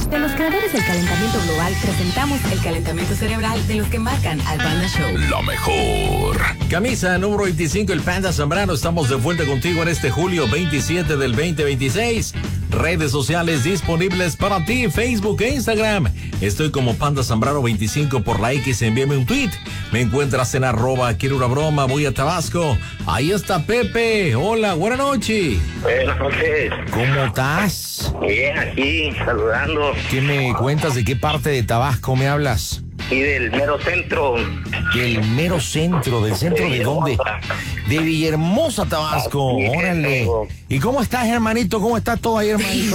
De los creadores del calentamiento global, presentamos el calentamiento cerebral de los que marcan al Panda Show. Lo mejor. Camisa número 25, el Panda Zambrano. Estamos de vuelta contigo en este julio 27 del 2026. Redes sociales disponibles para ti, Facebook e Instagram. Estoy como Panda Zambrano 25 por la X. Envíame un tweet. Me encuentras en @ quiero una broma, voy a Tabasco. Ahí está Pepe. Hola, buenas noches. Buenas noches. ¿Cómo estás? Bien, aquí, saludando. ¿Qué me cuentas? ¿De qué parte de Tabasco me hablas? Y del mero centro. Del mero centro, ¿del centro de dónde? De Villahermosa, Tabasco. Órale. ¿Y cómo estás, hermanito? ¿Cómo está todo ahí, hermanito?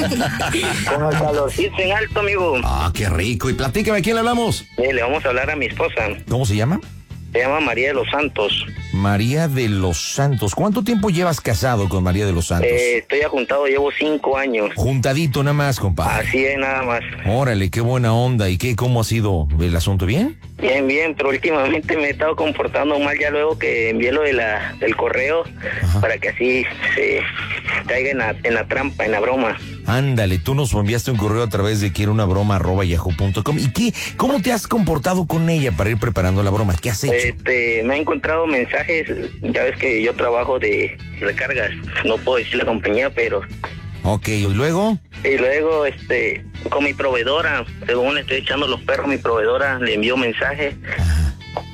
Con el calorcito en alto, amigo. Ah, qué rico. Y platícame, ¿a quién le hablamos? Le vamos a hablar a mi esposa. ¿Cómo se llama? Se llama María de los Santos. María de los Santos. ¿Cuánto tiempo llevas casado con María de los Santos? Estoy ajuntado, llevo 5 años. Juntadito nada más, compadre. Así es, nada más. Órale, qué buena onda. ¿Y qué? ¿Cómo ha sido el asunto? ¿Bien? Bien, pero últimamente me he estado comportando mal ya luego que envié lo de del correo. Ajá. Para que así se caiga en la trampa, en la broma. Ándale, tú nos enviaste un correo a través de quieronabroma@yahoo.com. ¿Y qué? ¿Cómo te has comportado con ella para ir preparando la broma? ¿Qué has hecho? Me ha encontrado mensajes, ya ves que yo trabajo de recargas, no puedo decir la compañía, pero... Ok, ¿y luego? Y luego, con mi proveedora, según le estoy echando los perros, mi proveedora le envió mensajes. Ajá.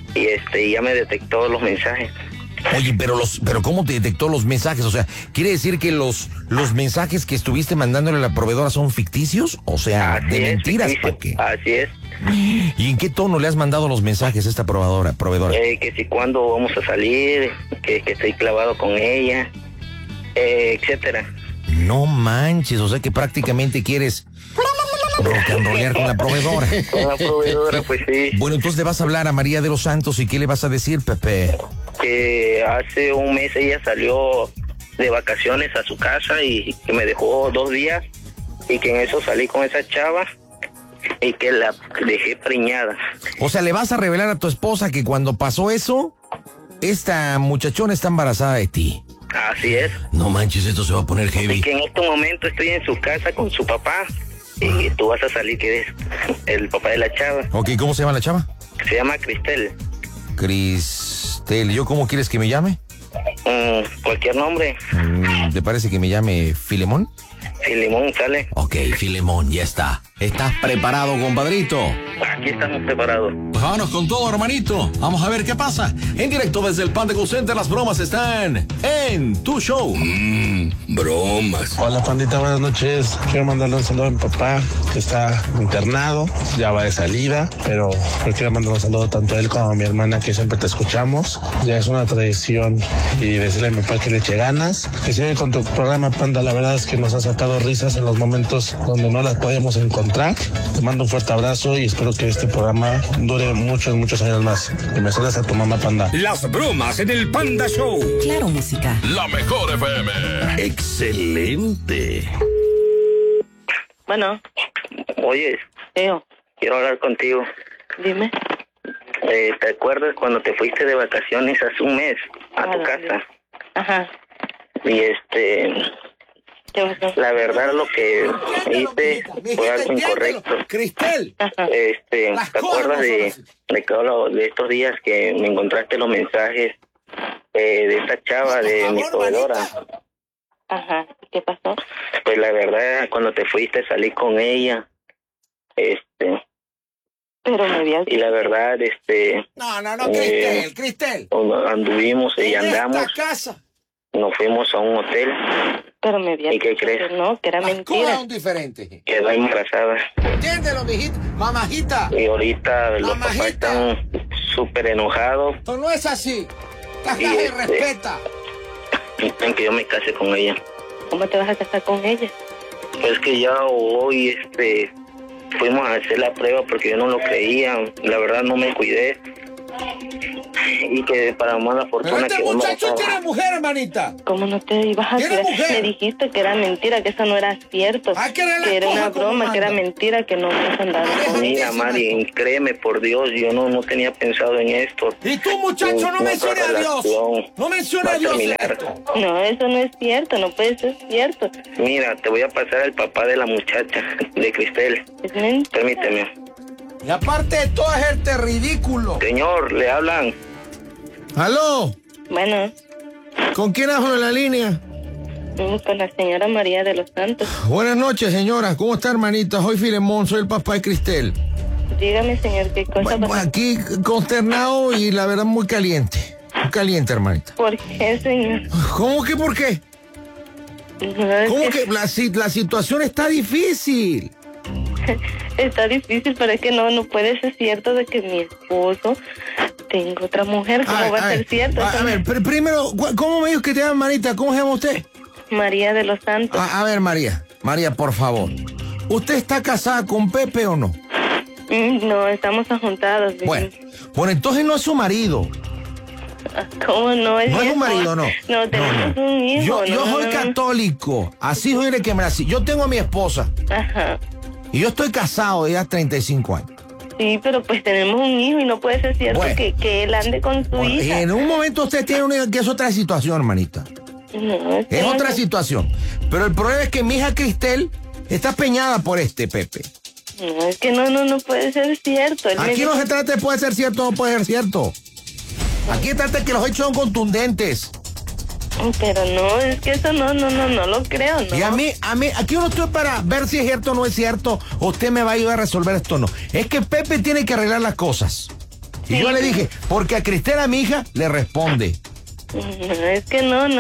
Y ya me detectó los mensajes. Oye, pero ¿cómo te detectó los mensajes? O sea, ¿quiere decir que los mensajes que estuviste mandándole a la proveedora son ficticios? O sea, así de mentiras, ¿para qué? Así es. ¿Y en qué tono le has mandado los mensajes a esta proveedora? Que si cuándo vamos a salir, que estoy clavado con ella, etcétera. No manches, o sea que prácticamente quieres rocanrolear con la proveedora. Con la proveedora, pues sí. Bueno, entonces le vas a hablar a María de los Santos, ¿y qué le vas a decir, Pepe? Que hace un mes ella salió de vacaciones a su casa y que me dejó 2 días y que en eso salí con esa chava y que la dejé preñada. O sea, le vas a revelar a tu esposa que cuando pasó eso, esta muchachona está embarazada de ti. Así es. No manches, esto se va a poner heavy. Y que en este momento estoy en su casa con su papá y tú vas a salir, que eres el papá de la chava. Ok, ¿cómo se llama la chava? Se llama Cristel. Cristel, ¿yo cómo quieres que me llame? Cualquier nombre. ¿Te parece que me llame Filemón? Filemón, sale. Ok, Filemón, ya está. ¿Estás preparado, compadrito? Aquí estamos preparados. Pues vámonos con todo, hermanito. Vamos a ver qué pasa. En directo desde el Panda Go Center, las bromas están en tu show. Bromas. Hola, pandita, buenas noches. Quiero mandarle un saludo a mi papá, que está internado, ya va de salida, pero quiero mandarle un saludo tanto a él como a mi hermana, que siempre te escuchamos. Ya es una tradición, y decirle a mi papá que le eche ganas. Que sigue con tu programa, Panda. La verdad es que nos ha sacado risas en los momentos donde no las podíamos encontrar. Te mando un fuerte abrazo y espero que este programa dure muchos años más. Que me saludes a tu mamá, Panda. Las bromas en el Panda Show. Claro, música. La mejor FM. Excelente. Bueno. Oye, quiero hablar contigo. Dime. ¿Te acuerdas cuando te fuiste de vacaciones hace un mes a tu casa? Ajá. Y la verdad lo que hice fue algo incorrecto. Cristel. ¿Te acuerdas de estos días que me encontraste los mensajes de esta chava, de mi proveedora? Ajá. ¿Qué pasó? Pues la verdad, cuando te fuiste salí con ella. Pero me habías... Y la verdad, No, Cristel. Anduvimos y andamos. Esta casa. Nos fuimos a un hotel. Pero me habías... ¿Y qué crees? No, que era mentira. Son diferentes. Quedó embarazada. Entiéndelo, mijita. Mamajita. Y ahorita los papás están súper enojados. Esto no es así. Y respeta. Quieren que yo me case con ella. ¿Cómo te vas a casar con ella? Pues que ya hoy, fuimos a hacer la prueba porque yo no lo creía. La verdad no me cuidé. Y que para mala Pero fortuna este quedó muchacho embarazada. tiene mujer, hermanita. ¿Cómo no te ibas a ¿Tiene creer? mujer? Me dijiste que era mentira, que eso no era cierto. Ah, que era la que era esposa una como broma, que era manda. mentira, que no me has andado con Mira, Mari, créeme por Dios, yo no tenía pensado en esto. Y tú, muchacho, no menciones a Dios. No menciones a Dios en esto. No, eso no es cierto, no puede ser cierto. Mira, te voy a pasar al papá de la muchacha, de Cristel. Es mentira. Permíteme. Y aparte de todo, es este ridículo. Señor, le hablan. ¿Aló? Bueno, ¿Con quién hablo en la línea? con la señora María de los Santos. Buenas noches, señora. ¿Cómo está, hermanita? Soy Filemón, soy el papá de Cristel. Dígame, señor, ¿qué cosa Bueno, pasó? aquí consternado y la verdad muy caliente. Muy caliente, hermanita. ¿Por qué, señor? ¿Cómo que por qué? No, es ¿Cómo que la situación está difícil? está difícil, pero es que no puede ser cierto de que mi esposo tenga otra mujer. ¿Cómo va a ser cierto? A ver, primero, ¿cómo me dijo que te llama, hermanita? ¿Cómo se llama usted? María de los Santos. A ver, María, por favor. ¿Usted está casada con Pepe o no? No, estamos ajuntados. Bueno, entonces no es su marido. ¿Cómo no es? No es un marido, no. No, tenemos un hijo. Yo soy católico. Así soy de que me nací. Yo tengo a mi esposa. Ajá. Y yo estoy casado ya 35 años. Sí, pero pues tenemos un hijo y no puede ser cierto Bueno. que él ande con su Y hija. en un momento usted tiene que es otra situación, hermanita. No, Es otra situación. Pero el problema es que mi hija Cristel está peñada por este Pepe. No, es que no puede ser cierto. Él me Aquí no dijo- se trata de puede ser cierto o no puede ser cierto. Aquí se trata de que los hechos son contundentes. Pero no, es que eso no lo creo, ¿no? Y a mí, aquí yo no estoy para ver si es cierto o no es cierto. Usted me va a ayudar a resolver esto o no. Es que Pepe tiene que arreglar las cosas. Y Sí. yo le dije, porque a Cristel, mi hija, le responde. No, es que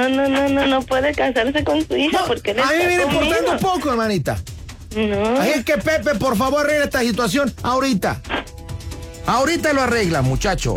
no puede casarse con su hija porque él A mí está me viene conmigo. importando poco, hermanita. No. Así es que Pepe, por favor, arregle esta situación ahorita. Ahorita lo arregla, muchacho.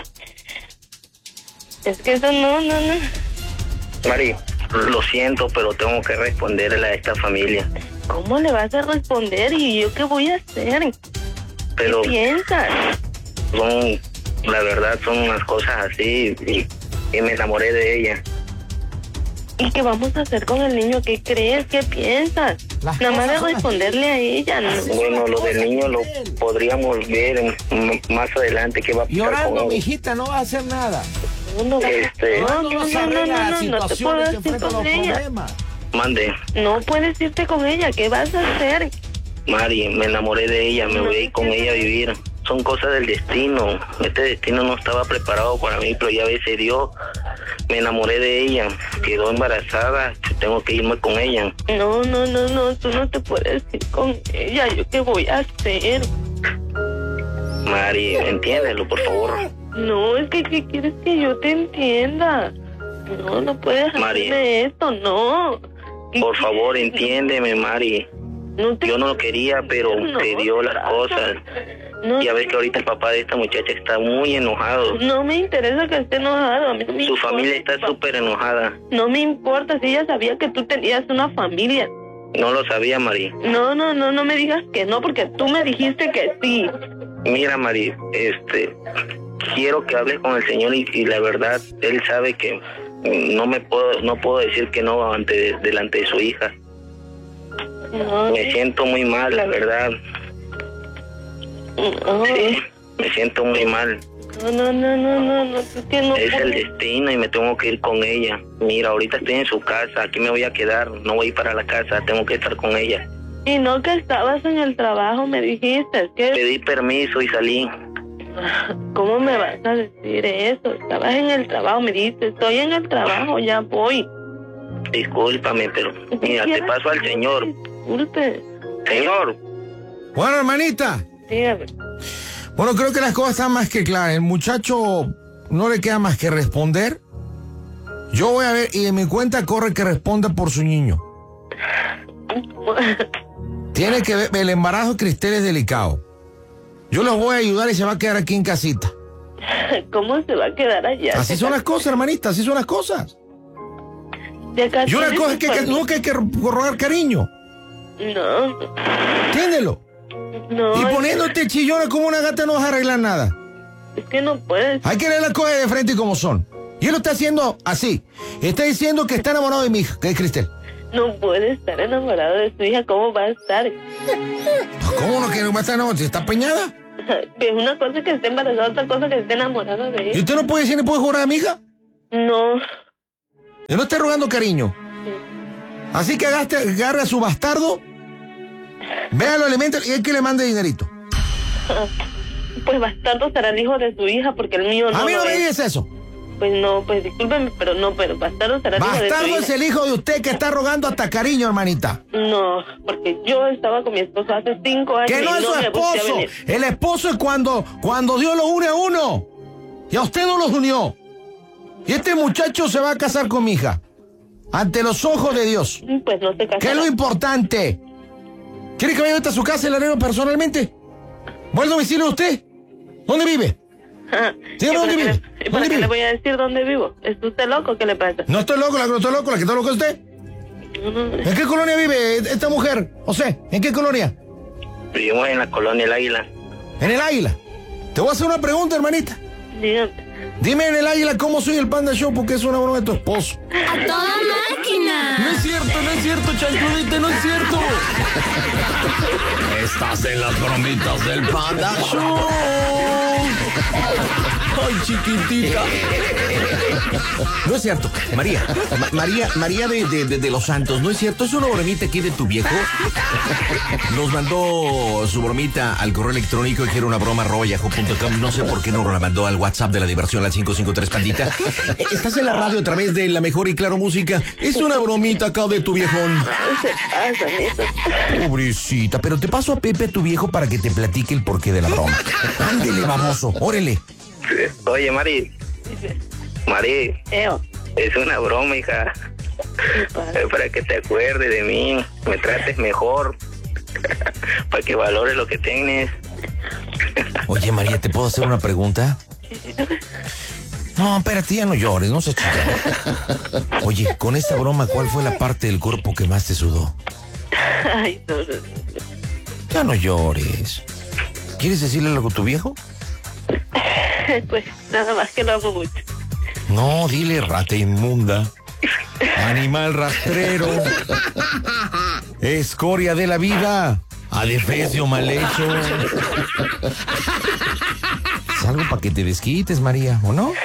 Es que eso no. Mari, lo siento, pero tengo que responderle a esta familia. ¿Cómo le vas a responder? ¿Y yo qué voy a hacer? Pero ¿Qué piensas? la verdad, son unas cosas así y me enamoré de ella. ¿Y qué vamos a hacer con el niño? ¿Qué crees? ¿Qué piensas? Nada más de responderle a ella, ¿no? Bueno, lo del niño lo podríamos ver más adelante qué va a pasar Llorando, con él. mijita, no va a hacer nada. No Este, te puedo ir con ella. Mande, No puedes irte con ella. ¿Qué vas a hacer? Mari, me enamoré de ella, me voy a ir con ella a vivir. Son cosas del destino. Este destino no estaba preparado para mí, pero ya ves, se dio. Me enamoré de ella, quedó embarazada, tengo que irme con ella. No, tú no te puedes ir con ella. ¿Yo qué voy a hacer? Mari, entiéndelo, por favor. No, es que ¿qué quieres que yo te entienda? No puedes Mari. hacerme esto, no. Por favor, entiéndeme, Mari. Yo no lo quería, pero se dio las cosas. No, Ya ves que ahorita el papá de esta muchacha está muy enojado. no me interesa que esté enojado. A mí no me Su importa. familia está súper enojada. No me importa si ella sabía que tú tenías una familia. No lo sabía, Mari. No me digas que no, porque tú me dijiste que sí. Mira, Mari, quiero que hables con el Señor y la verdad, él sabe que no puedo decir que no delante de su hija. No, Me siento muy mal, la verdad. no, Sí, me siento muy mal. no, tú que no Es el puedes. destino y me tengo que ir con ella. Mira, ahorita estoy en su casa, aquí me voy a quedar, no voy a ir para la casa, tengo que estar con ella. Y no que estabas en el trabajo, me dijiste. que Pedí permiso y salí. ¿Cómo me vas a decir eso? Estabas en el trabajo, me dijiste, estoy en el trabajo, ya voy. Discúlpame, pero mira, te paso al Señor. Disculpe. Señor, Bueno, hermanita. Dígame. Bueno, creo que las cosas están más que claras. El muchacho no le queda más que responder. Yo voy a ver y en mi cuenta corre que responda por su niño. Tiene que ver, el embarazo de Cristel es delicado. Yo los voy a ayudar y se va a quedar aquí en casita. ¿Cómo se va a quedar allá? Así son las cosas, hermanita, así son las cosas. Y Y una cosa es que hay que rogar cariño. No, Entiéndelo. no. Y poniéndote chillona como una gata no vas a arreglar nada. Es que no puedes. Hay que leer las cosas de frente y como son. Y él lo está haciendo así. Está diciendo que está enamorado de mi hija, que es Cristel. No puede estar enamorado de su hija. ¿Cómo va a estar? ¿Cómo no quiere estar enamorado? ¿Está preñada? Es una cosa que esté embarazada, otra cosa que esté enamorada de ¿Y ella. usted no puede decir ni puede jurar a mi hija? No. Yo no estoy rogando cariño. Así que agarre a su bastardo, vea los alimentos y es que le mande dinerito. Pues bastardo será el hijo de su hija porque el mío no. A mí no me es. digas eso. Pues no, pues discúlpeme, pero bastardo será el hijo de su hija. Bastardo es el hijo de usted que está rogando hasta cariño, hermanita. No, porque yo estaba con mi esposo hace 5 años. Que no y es su me busqué a esposo. venir. El esposo es cuando Dios los une a uno. Y a usted no los unió. Y este muchacho se va a casar con mi hija. Ante los ojos de Dios. Pues no se casará. ¿Qué es lo importante? ¿Quiere que vaya a su casa y le arreglo personalmente? ¿Voy al domicilio de usted? ¿Dónde vive? ¿Dígame dónde vive? ¿Y para qué le voy a decir dónde vivo? ¿Es usted loco? ¿Qué le pasa? No estoy loco, la que está loco es usted. ¿En qué colonia vive esta mujer? O sea, ¿en qué colonia? Vivimos en la colonia El Águila. En El Águila. Te voy a hacer una pregunta, hermanita. Dígame. Dime en El Águila cómo soy el Panda Show porque es una broma de tu esposo. ¡A toda máquina! No es cierto, chancludita, no es cierto. Estás en las bromitas del Panda Show. Ay, chiquitita. No es cierto, María de los Santos, no es cierto, es una bromita aquí de tu viejo. Nos mandó su bromita al correo electrónico que era una broma @yahoo.com. No sé por qué no la mandó al WhatsApp de la diversión al 553 pandita. Estás en la radio a través de la mejor y claro música. Es una bromita acá de tu viejón. Pobrecita, pero te paso a Pepe, tu viejo, para que te platique el porqué de la broma. Ándele, baboso, órale. Oye, Mari, es una broma, hija. Para que te acuerdes de mí, me trates mejor, para que valores lo que tienes. Oye, María, ¿te puedo hacer una pregunta? No, espérate, ya no llores, no seas chica. Oye, con esta broma, ¿cuál fue la parte del cuerpo que más te sudó? Ay, no. Ya no llores. ¿Quieres decirle algo a tu viejo? Pues nada más que lo amo mucho. No, dile rata inmunda, animal rastrero, escoria de la vida, adefesio mal hecho. Es algo para que te desquites, María, ¿o no?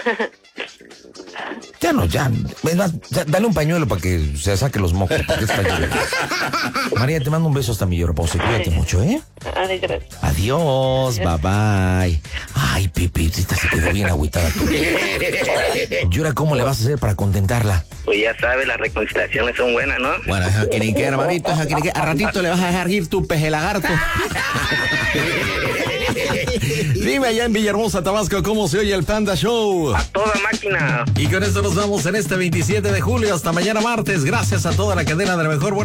Ya no, ya. Dale un pañuelo para que se saque los mocos. María, te mando un beso hasta mi llorapose. Cuídate mucho, ¿eh? Adiós, bye bye. Ay, Pipitita, se quedó bien agüitada. ¿Y ahora cómo le vas a hacer para contentarla? Pues ya sabes, las reconciliaciones son buenas, ¿no? Bueno, hermanito, a ratito le vas a dejar ir tu peje lagarto. Dime allá en Villahermosa, Tabasco, ¿cómo se oye el Panda Show? A toda máquina. Y con esto nos vamos en este 27 de julio. Hasta mañana martes. Gracias a toda la cadena de la mejor.